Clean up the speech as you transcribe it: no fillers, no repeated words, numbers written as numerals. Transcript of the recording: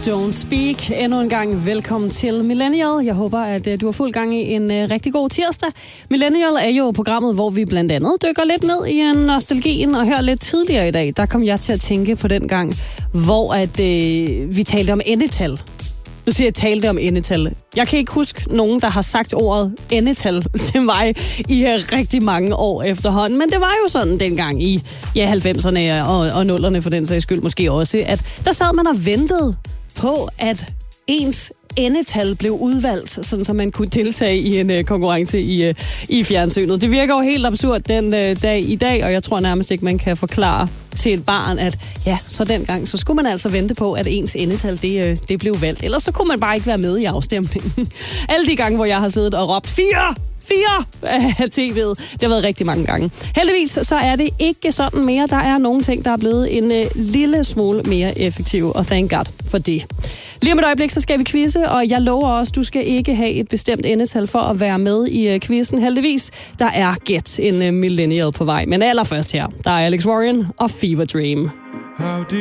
Don't Speak. Endnu en gang velkommen til Millennial. Jeg håber, at du har fuld gang i en rigtig god tirsdag. Millennial er jo programmet, hvor vi blandt andet dykker lidt ned i nostalgien, og her lidt tidligere i dag, der kom jeg til at tænke på den gang, hvor vi talte om endetal. Nu siger jeg talte om endetal. Jeg kan ikke huske nogen, der har sagt ordet endetal til mig i rigtig mange år efterhånden. Men det var jo sådan dengang i 90'erne og 0'erne for den sags skyld måske også, at der sad man og ventede på, at ens endetal blev udvalgt, sådan så man kunne deltage i en konkurrence i fjernsynet. Det virker jo helt absurd den dag i dag, og jeg tror nærmest ikke, man kan forklare til et barn, at ja, så dengang, så skulle man altså vente på, at ens endetal, det blev valgt. Ellers så kunne man bare ikke være med i afstemningen. Alle de gange, hvor jeg har siddet og råbt 4 af tv'et. Det har været rigtig mange gange. Heldigvis så er det ikke sådan mere. Der er nogle ting, der er blevet en lille smule mere effektive, og thank God for det. Lige om et øjeblik, så skal vi quizze, og jeg lover også, du skal ikke have et bestemt endetal for at være med i quizzen. Heldigvis, der er Get en millennial på vej. Men allerførst her, der er Alex Warren og Fever Dream.